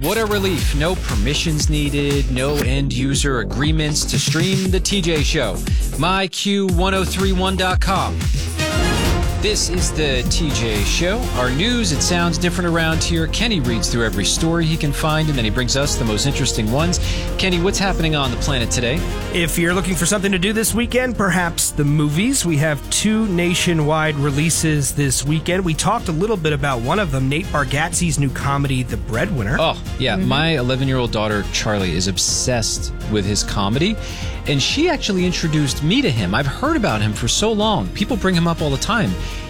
What a relief. No permissions needed, no end-user agreements to stream The TJ Show. MyQ1031.com. This is The TJ Show. Our news, it sounds different around here. Kenny reads through every story he can find, and then he brings us the most interesting ones. Kenny, what's happening on the planet today? If you're looking for something to do this weekend, perhaps the movies. We have 2 nationwide releases this weekend. We talked a little bit about one of them, Nate Bargatze's new comedy, The Breadwinner. Oh, yeah. My 11-year-old daughter, Charlie, is obsessed with his comedy, and she actually introduced me to him. I've heard about him for so long. People bring him up all the time.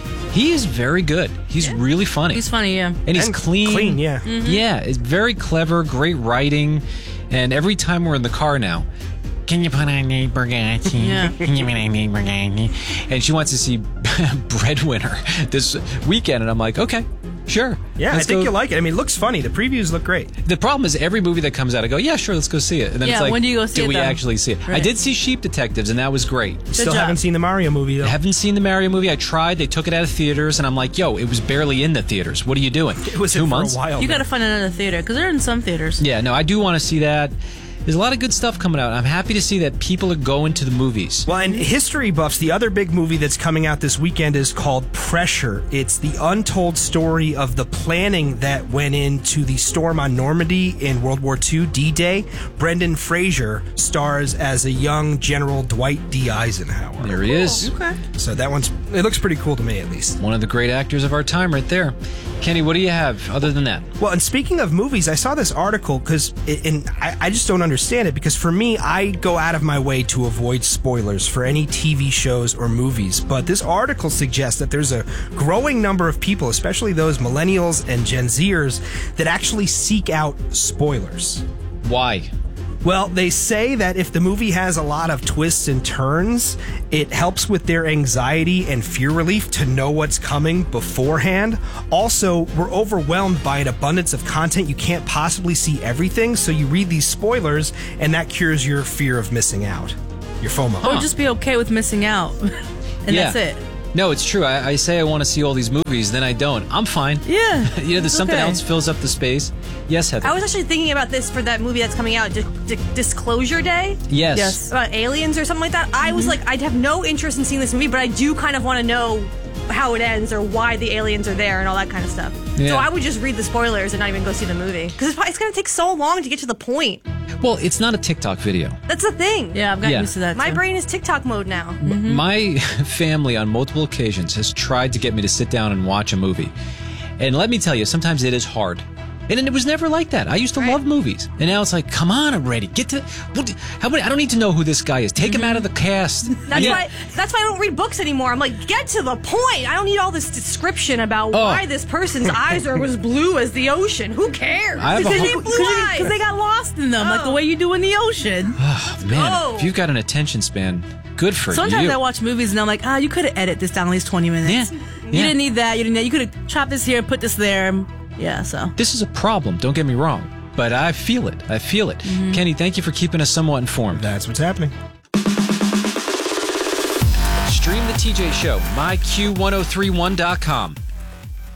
He is very good. He's really funny. He's funny, yeah. And he's clean. Clean, yeah. Mm-hmm. Yeah, it's very clever, great writing. And every time we're in the car now, can you put on Nate Bargatze? Yeah. Can you put on Nate Bargatze? And she wants to see Breadwinner this weekend. And I'm like, okay, sure. Yeah, I think you'll like it. I mean, it looks funny. The previews look great. The problem is every movie that comes out, I go, yeah, sure, let's go see it. And then Yeah, it's like, when do you go see do it, we though? actually see it? Right. I did see Sheep Detectives, and that was great. Still job. haven't seen the Mario movie, though. I haven't seen the Mario movie. I tried. They took it out of theaters, and I'm like, yo, it was barely in the theaters. What are you doing? It was 2 in months? for a while. You now. got to find another theater because they're in some theaters. Yeah, no, I do want to see that. There's a lot of good stuff coming out. I'm happy to see that people are going to the movies. Well, and history buffs, the other big movie that's coming out this weekend is called Pressure. It's the untold story of the planning that went into the storm on Normandy in World War II, D-Day. Brendan Fraser stars as a young General Dwight D. Eisenhower. There he is. Okay. So that it looks pretty cool to me, at least. One of the great actors of our time right there. Kenny, what do you have other than that? Well, and speaking of movies, I saw this article and I just don't understand it because for me, I go out of my way to avoid spoilers for any TV shows or movies. But this article suggests that there's a growing number of people, especially those millennials and Gen Zers, that actually seek out spoilers. Why? Well, they say that if the movie has a lot of twists and turns, it helps with their anxiety and fear relief to know what's coming beforehand. Also, we're overwhelmed by an abundance of content. You can't possibly see everything, so you read these spoilers, and that cures your fear of missing out, your FOMO. Or just be okay with missing out. And Yeah. that's it. No, it's true. I say I want to see all these movies, then I don't. I'm fine. Yeah. There's something okay. else fills up the space. Yes, Heather. I was actually thinking about this for that movie that's coming out, Disclosure Day. Yes. Yes. About aliens or something like that. I was like, I'd have no interest in seeing this movie, but I do kind of want to know how it ends or why the aliens are there and all that kind of stuff. Yeah. So I would just read the spoilers and not even go see the movie. Because it's going to take so long to get to the point. Well, it's not a TikTok video. That's the thing. Yeah, I've gotten Yeah. used to that. My too. brain is TikTok mode now. My family on multiple occasions has tried to get me to sit down and watch a movie. And let me tell you, sometimes it is hard. And it was never like that. I used to love movies. And now it's like, come on already. Get to... I don't need to know who this guy is. Take him out of the cast. That's why I don't read books anymore. I'm like, get to the point. I don't need all this description about why this person's eyes are as blue as the ocean. Who cares? I have a Because whole- blue eyes. Because they got lost in them, like the way you do in the ocean. Man, go. if you've got an attention span, good for Sometimes you. I watch movies and I'm like, you could have edited this down at least 20 minutes. Yeah. You didn't need that. You didn't. You could have chopped this here, put this there. Yeah, so. This is a problem, don't get me wrong. But I feel it. I feel it. Kenny, thank you for keeping us somewhat informed. That's what's happening. Stream The TJ Show, myQ1031.com.